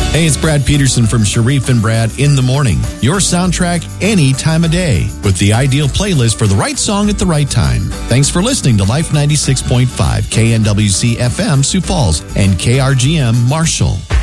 Hey, it's Brad Peterson from Sharif and Brad in the Morning. Your soundtrack any time of day with the ideal playlist for the right song at the right time. Thanks for listening to Life 96.5, KNWC FM Sioux Falls, and KRGM Marshall.